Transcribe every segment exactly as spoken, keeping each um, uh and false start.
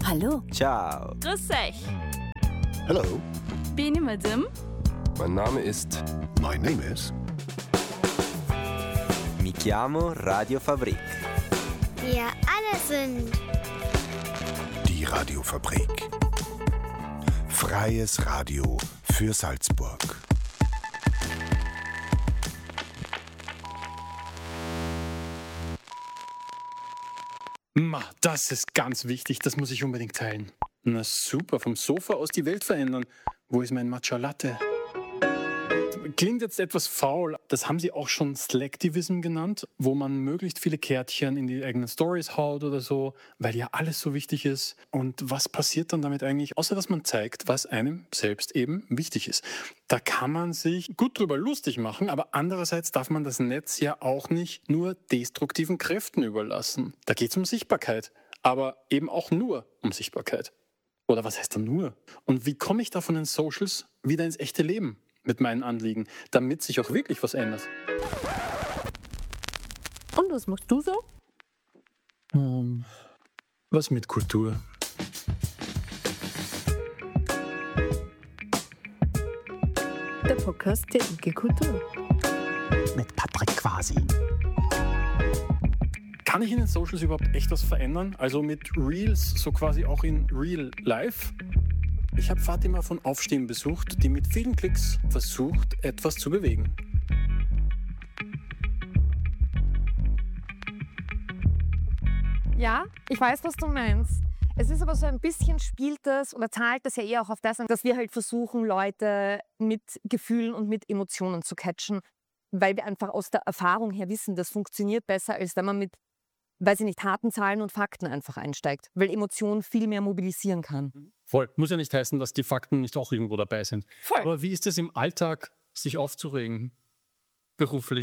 Hallo. Ciao. Grüß euch. Hello. Bin ich Madame? Mein Name ist... My name is... Mi chiamo Radio Fabrik. Wir alle sind... Die Radiofabrik. Freies Radio für Salzburg. Ma, das ist ganz wichtig, das muss ich unbedingt teilen. Na super, vom Sofa aus die Welt verändern. Wo ist mein Matcha Latte? Klingt jetzt etwas faul. Das haben sie auch schon Slacktivism genannt, wo man möglichst viele Kärtchen in die eigenen Stories haut oder so, weil ja alles so wichtig ist. Und was passiert dann damit eigentlich? Außer, dass man zeigt, was einem selbst eben wichtig ist. Da kann man sich gut drüber lustig machen, aber andererseits darf man das Netz ja auch nicht nur destruktiven Kräften überlassen. Da geht es um Sichtbarkeit, aber eben auch nur um Sichtbarkeit. Oder was heißt da nur? Und wie komme ich da von den Socials wieder ins echte Leben mit meinen Anliegen, damit sich auch wirklich was ändert? Und was machst du so? Ähm, was mit Kultur? Der Podcast der I G Kultur. Mit Patrick Quasi. Kann ich in den Socials überhaupt echt was verändern? Also mit Reels, so quasi auch in Real Life? Ich habe Fatima von Aufstehen besucht, die mit vielen Klicks versucht, etwas zu bewegen. Ja, ich weiß, was du meinst. Es ist aber so ein bisschen spielt das oder zahlt das ja eher auch auf das an, dass wir halt versuchen, Leute mit Gefühlen und mit Emotionen zu catchen, weil wir einfach aus der Erfahrung her wissen, das funktioniert besser, als wenn man mit, weiß ich nicht, harten Zahlen und Fakten einfach einsteigt, weil Emotion viel mehr mobilisieren kann. Voll. Muss ja nicht heißen, dass die Fakten nicht auch irgendwo dabei sind. Voll. Aber wie ist es im Alltag, sich aufzuregen? Beruflich.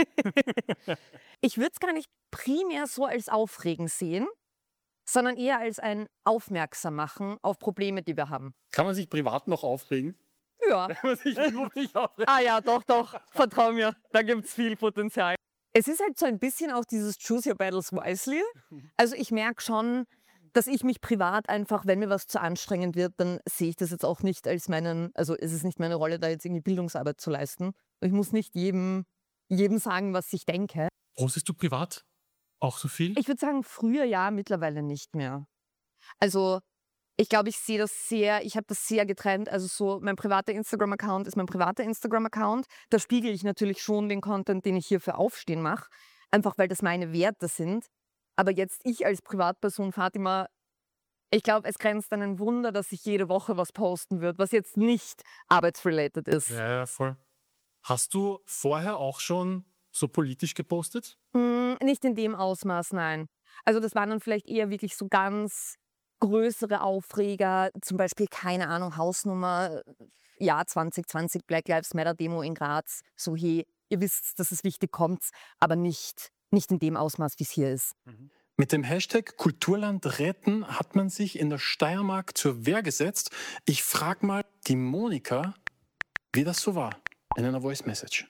Ich würde es gar nicht primär so als Aufregen sehen, sondern eher als ein Aufmerksam-Machen auf Probleme, die wir haben. Kann man sich privat noch aufregen? Ja. Kann man sich beruflich aufregen? Ah ja, doch, doch. Vertrau mir, da gibt es viel Potenzial. Es ist halt so ein bisschen auch dieses Choose Your Battles wisely. Also ich merke schon, dass ich mich privat einfach, wenn mir was zu anstrengend wird, dann sehe ich das jetzt auch nicht als meinen, also es ist nicht meine Rolle, da jetzt irgendwie Bildungsarbeit zu leisten. Ich muss nicht jedem, jedem sagen, was ich denke. Postest du privat auch so viel? Ich würde sagen, früher ja, mittlerweile nicht mehr. Also ich glaube, ich sehe das sehr, ich habe das sehr getrennt. Also so, mein privater Instagram-Account ist mein privater Instagram-Account. Da spiegel ich natürlich schon den Content, den ich hier für Aufstehen mache. Einfach, weil das meine Werte sind. Aber jetzt ich als Privatperson, Fatima, ich glaube, es grenzt an ein Wunder, dass ich jede Woche was posten wird, was jetzt nicht arbeitsrelated ist. Ja, ja, voll. Hast du vorher auch schon so politisch gepostet? Hm, nicht in dem Ausmaß, nein. Also das waren dann vielleicht eher wirklich so ganz größere Aufreger, zum Beispiel, keine Ahnung, Hausnummer, Jahr zwanzig zwanzig, Black Lives Matter Demo in Graz. So, hey, ihr wisst, dass es wichtig kommt, aber nicht, nicht in dem Ausmaß, wie es hier ist. Mit dem Hashtag Kulturland retten hat man sich in der Steiermark zur Wehr gesetzt. Ich frage mal die Monika, wie das so war in einer Voice Message.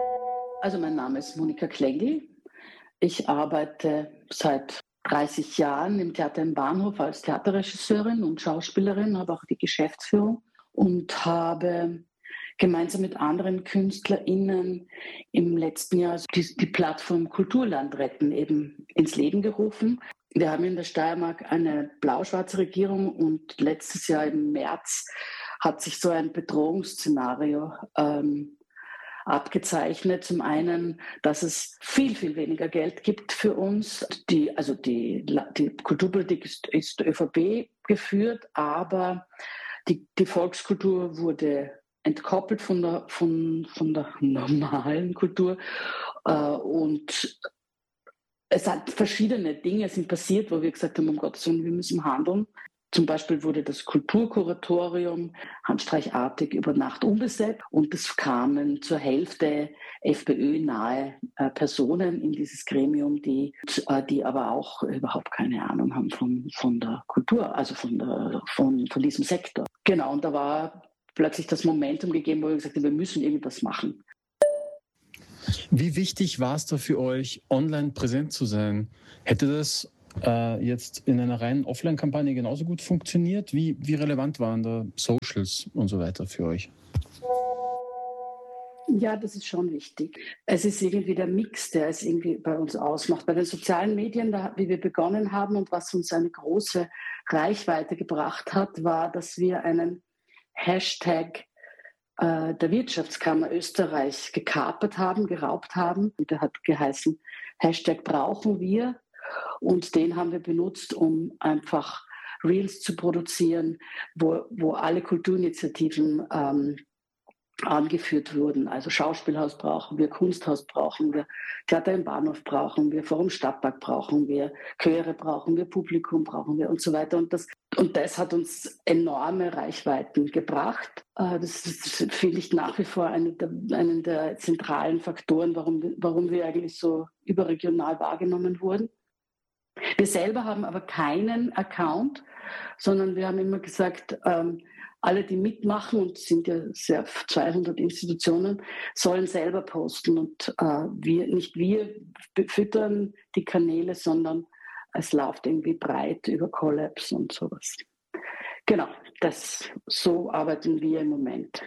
Also mein Name ist Monika Klengel. Ich arbeite seit dreißig Jahren im Theater im Bahnhof als Theaterregisseurin und Schauspielerin, habe auch die Geschäftsführung und habe gemeinsam mit anderen KünstlerInnen im letzten Jahr die, die Plattform Kulturland retten eben ins Leben gerufen. Wir haben in der Steiermark eine blau-schwarze Regierung und letztes Jahr im März hat sich so ein Bedrohungsszenario ähm, abgezeichnet. Zum einen, dass es viel, viel weniger Geld gibt für uns. Die, also die, die Kulturpolitik ist, ist ÖVP geführt, aber die, die Volkskultur wurde entkoppelt von der, von, von der normalen Kultur. Äh, und es hat verschiedene Dinge sind passiert, wo wir gesagt haben, um Gottes Willen, wir müssen handeln. Zum Beispiel wurde das Kulturkuratorium handstreichartig über Nacht umbesetzt und es kamen zur Hälfte FPÖ-nahe äh, Personen in dieses Gremium, die, äh, die aber auch überhaupt keine Ahnung haben von, von der Kultur, also von, der, von, von diesem Sektor. Genau, und da war plötzlich das Momentum gegeben, wo wir gesagt haben, wir müssen irgendwas machen. Wie wichtig war es da für euch, online präsent zu sein? Hätte das äh, jetzt in einer reinen Offline-Kampagne genauso gut funktioniert? Wie, wie relevant waren da Socials und so weiter für euch? Ja, das ist schon wichtig. Es ist irgendwie der Mix, der es irgendwie bei uns ausmacht. Bei den sozialen Medien, da, wie wir begonnen haben und was uns eine große Reichweite gebracht hat, war, dass wir einen Hashtag äh, der Wirtschaftskammer Österreich gekapert haben, geraubt haben. Der hat geheißen Hashtag brauchen wir. Und den haben wir benutzt, um einfach Reels zu produzieren, wo, wo alle Kulturinitiativen ähm, angeführt wurden. Also Schauspielhaus brauchen wir, Kunsthaus brauchen wir, Theater im Bahnhof brauchen wir, Forum Stadtpark brauchen wir, Chöre brauchen wir, Publikum brauchen wir und so weiter. Und das, und das hat uns enorme Reichweiten gebracht. Das, das finde ich nach wie vor einen der, einen der zentralen Faktoren, warum, warum wir eigentlich so überregional wahrgenommen wurden. Wir selber haben aber keinen Account, sondern wir haben immer gesagt, ähm, alle, die mitmachen, und es sind ja sehr zweihundert Institutionen, sollen selber posten. Und äh, wir, nicht wir füttern die Kanäle, sondern es läuft irgendwie breit über Collabs und sowas. Genau, das, so arbeiten wir im Moment.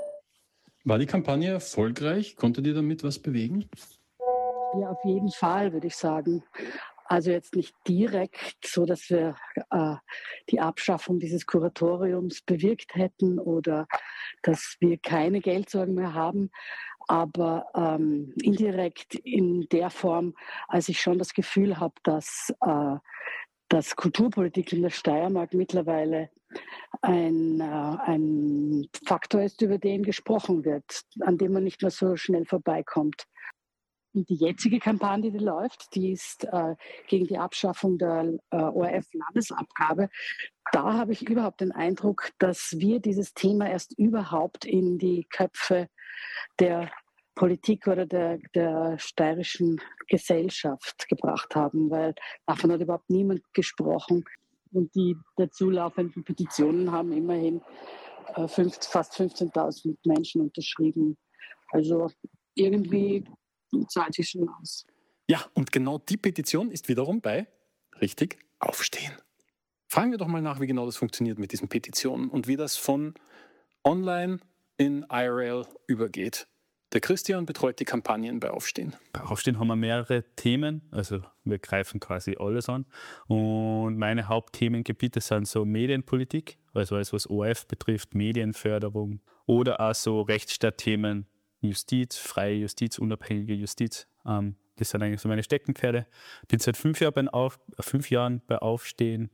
War die Kampagne erfolgreich? Konntet ihr damit was bewegen? Ja, auf jeden Fall, würde ich sagen. Also jetzt nicht direkt, so dass wir äh, die Abschaffung dieses Kuratoriums bewirkt hätten oder dass wir keine Geldsorgen mehr haben, aber ähm, indirekt in der Form, als ich schon das Gefühl habe, dass, äh, dass Kulturpolitik in der Steiermark mittlerweile ein, äh, ein Faktor ist, über den gesprochen wird, an dem man nicht mehr so schnell vorbeikommt. Und die jetzige Kampagne, die läuft, die ist äh, gegen die Abschaffung der äh, O R F-Landesabgabe. Da habe ich überhaupt den Eindruck, dass wir dieses Thema erst überhaupt in die Köpfe der Politik oder der, der steirischen Gesellschaft gebracht haben, weil davon hat überhaupt niemand gesprochen. Und die dazu laufenden Petitionen haben immerhin äh, fünf, fast fünfzehntausend Menschen unterschrieben. Also irgendwie zahlt sich schon aus. Ja, und genau die Petition ist wiederum bei, richtig, Aufstehen. Fragen wir doch mal nach, wie genau das funktioniert mit diesen Petitionen und wie das von online in I R L übergeht. Der Christian betreut die Kampagnen bei Aufstehen. Bei Aufstehen haben wir mehrere Themen, also wir greifen quasi alles an. Und meine Hauptthemengebiete sind so Medienpolitik, also alles was O R F betrifft, Medienförderung oder auch so Rechtsstaatthemen, Justiz, freie Justiz, unabhängige Justiz. Ähm, das sind eigentlich so meine Steckenpferde. Bin seit fünf, Jahr bei Auf, fünf Jahren bei Aufstehen.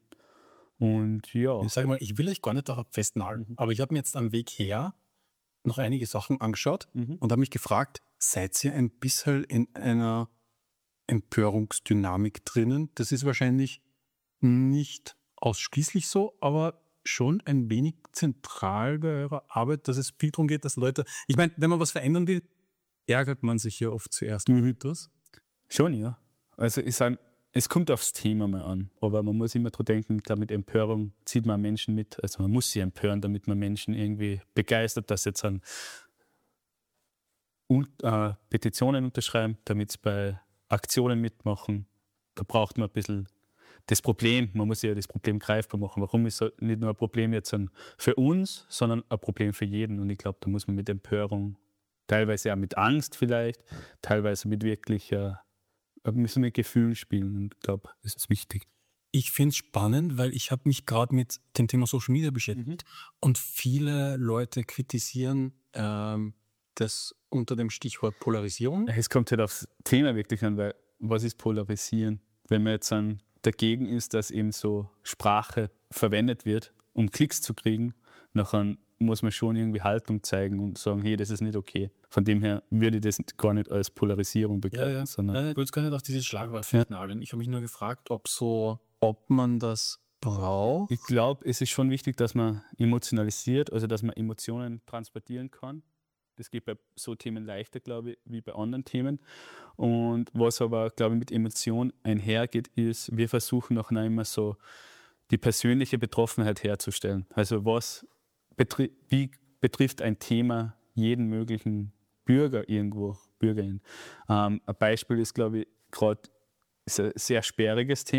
Und ja. Ich sage mal, ich will euch gar nicht darauf festnageln, mhm. aber ich habe mir jetzt am Weg her noch einige Sachen angeschaut mhm. und habe mich gefragt, seid ihr ein bisschen in einer Empörungsdynamik drinnen? Das ist wahrscheinlich nicht ausschließlich so, aber schon ein wenig zentral bei eurer Arbeit, dass es viel darum geht, dass Leute, ich meine, wenn man was verändern will, ärgert man sich ja oft zuerst. Mhm. Das? Schon, ja. Also ich sage, es kommt aufs Thema mal an, aber man muss immer dran denken, damit Empörung zieht man Menschen mit, also man muss sie empören, damit man Menschen irgendwie begeistert, dass sie jetzt an und, äh, Petitionen unterschreiben, damit sie bei Aktionen mitmachen. Da braucht man ein bisschen das Problem, man muss ja das Problem greifbar machen. Warum ist es nicht nur ein Problem jetzt für uns, sondern ein Problem für jeden? Und ich glaube, da muss man mit Empörung, teilweise auch mit Angst vielleicht, teilweise mit wirklich, äh, müssen mit Gefühlen spielen. Und ich glaube, das ist wichtig. Ich finde es spannend, weil ich habe mich gerade mit dem Thema Social Media beschäftigt mhm. und viele Leute kritisieren ähm, das unter dem Stichwort Polarisierung. Es kommt halt aufs Thema wirklich an, weil was ist Polarisieren? Wenn man jetzt an dagegen ist, dass eben so Sprache verwendet wird, um Klicks zu kriegen, nachher muss man schon irgendwie Haltung zeigen und sagen, hey, das ist nicht okay. Von dem her würde ich das gar nicht als Polarisierung begreifen. Ja, ja. Sondern ja, ich würde gar nicht auf dieses Schlagwort festnageln. Ich habe mich nur gefragt, ob so, ob man das braucht. Ich glaube, es ist schon wichtig, dass man emotionalisiert, also dass man Emotionen transportieren kann. Das geht bei so Themen leichter, glaube ich, wie bei anderen Themen. Und was aber, glaube ich, mit Emotion einhergeht, ist, wir versuchen auch noch immer so die persönliche Betroffenheit herzustellen. Also was betri- wie betrifft ein Thema jeden möglichen Bürger irgendwo, Bürgerin. Ähm, ein Beispiel ist, glaube ich, gerade ein sehr sperriges Thema,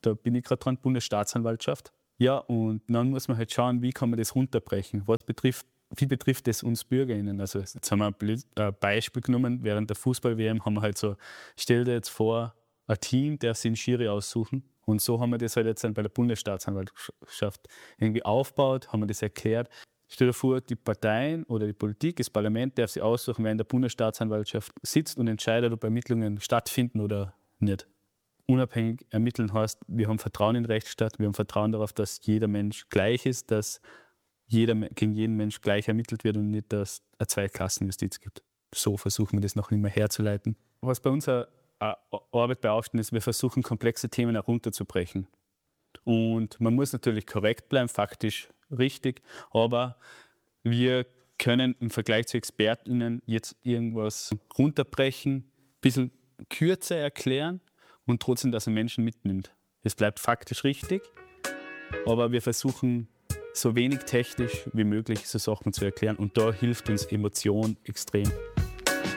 da bin ich gerade dran, Bundesstaatsanwaltschaft. Ja, und dann muss man halt schauen, wie kann man das runterbrechen. Was betrifft, wie betrifft das uns BürgerInnen? Also jetzt haben wir ein blöd, äh, Beispiel genommen, während der Fußball-W M haben wir halt so, stell dir jetzt vor, ein Team darf sich einen Schiri aussuchen. Und so haben wir das halt jetzt dann bei der Bundesstaatsanwaltschaft irgendwie aufgebaut, haben wir das erklärt. Stell dir vor, die Parteien oder die Politik, das Parlament darf sich aussuchen, wer in der Bundesstaatsanwaltschaft sitzt und entscheidet, ob Ermittlungen stattfinden oder nicht. Unabhängig ermitteln heißt, wir haben Vertrauen in den Rechtsstaat, wir haben Vertrauen darauf, dass jeder Mensch gleich ist, dass jeder gegen jeden Mensch gleich ermittelt wird und nicht, dass es eine Zweiklassenjustiz gibt. So versuchen wir das noch nicht mehr herzuleiten. Was bei unserer Arbeit beauftragt ist, wir versuchen, komplexe Themen herunterzubrechen. Und man muss natürlich korrekt bleiben, faktisch richtig, aber wir können im Vergleich zu ExpertInnen jetzt irgendwas runterbrechen, ein bisschen kürzer erklären und trotzdem, dass man Menschen mitnimmt. Es bleibt faktisch richtig, aber wir versuchen, so wenig technisch wie möglich so Sachen zu erklären und da hilft uns Emotion extrem.